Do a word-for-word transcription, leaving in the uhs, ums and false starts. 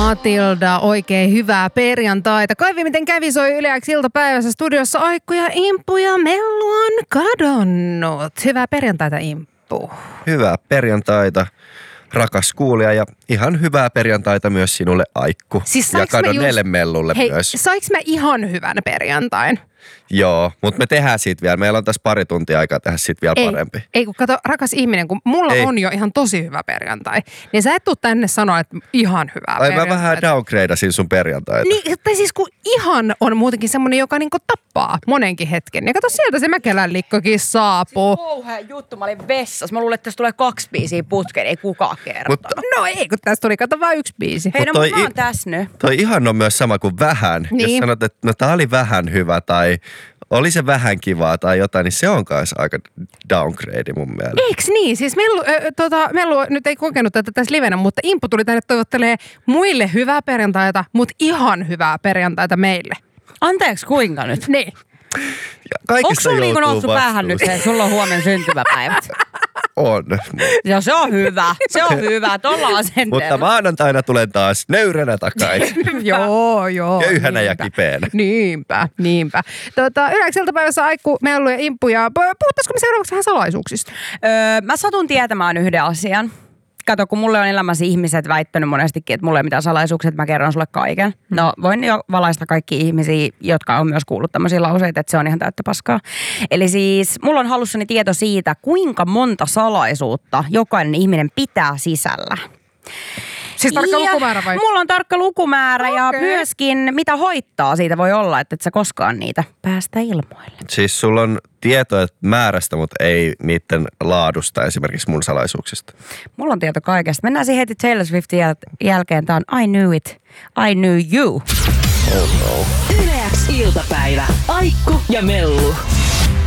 Matilda, oikein hyvää perjantaita. Kaivi, miten kävi, soi Yle X iltapäivässä studiossa Aikku ja Imppu ja Mellu on kadonnut. Hyvää perjantaita, Imppu. Hyvää perjantaita, rakas kuulija, ja ihan hyvää perjantaita myös sinulle, Aikku. Siis ja kadonneelle just... Mellulle Hei, myös. saiks mä ihan hyvän perjantain? Joo, mutta me tehdään siitä vielä. Meillä on tässä pari tuntia aikaa tehdä siitä vielä ei, parempi. Ei, kun kato, rakas ihminen, kun mulla ei. on jo ihan tosi hyvä perjantai, niin sä et tuu tänne sanoa, että ihan hyvää Ai perjantai. mä vähän downgradeasin sun perjantaita. Niin, tai siis kun ihan on muutenkin semmoinen, joka niinku tappaa monenkin hetken. Ja kato, sieltä se Mäkelän likkokin saapuu. Siis kauhea juttu, mä olin vessassa. Mä luulen, että tässä tulee kaksi biisiä putkeen, ei kukaan kertonut. Mutta, no ei, kun tästä tuli kato vaan yksi biisi. Hei, no toi mä oon i- tässä nyt. Toi ihan on myös sama kuin vähän. Niin. Jos sanot, että no tää oli vähän hyvä tai oli se vähän kivaa tai jotain, niin se on kanssa aika downgrade mun mielestä. Eiks niin? Siis Mellu, äh, tota, Mellu nyt ei kokenut tätä tässä livenä, mutta Imppu tuli tänne toivottelee muille hyvää perjantaita, mutta ihan hyvää perjantaita meille. Anteeksi, kuinka nyt? Niin. Onko sulla niin noussut vastuuseen. päähän nyt se, että sulla on huomenna syntymäpäivät? On. Ja se on hyvä. Se on hyvä. Tuolla asenteella. Mutta maanantaina tulen taas nöyränä takaisin. joo, joo. Köyhänä ja niinpä. kipeänä. Niinpä, niinpä. Tota, yhdekseltä päivässä Aikku, Mellu ja Imppu, ja puhuttaisiko me seuraavaksi vähän salaisuuksista? Öö, mä satun tietämään yhden asian. Kato, kun mulle on elämässä ihmiset väittänyt monestikin, että mulla ei mitään salaisuuksia, että mä kerron sulle kaiken. No, voin jo valaista kaikki ihmisiä, jotka on myös kuullut tämmöisiä lauseita, että se on ihan täyttä paskaa. Eli siis mulla on hallussani tieto siitä, kuinka monta salaisuutta jokainen ihminen pitää sisällä. Siis tarkka Ja lukumäärä vai? Mulla on tarkka lukumäärä ja Okei. myöskin mitä hoittaa siitä voi olla, että et sä koskaan niitä päästä ilmoille. Siis sulla on tietoa määrästä, mutta ei niiden laadusta, esimerkiksi mun salaisuuksista. Mulla on tieto kaikesta. Mennään siihen heti Taylor Swiftin jäl- jälkeen. Tää on I Knew It, I Knew You. Oh no. Yle X iltapäivä. Aikku ja Mellu.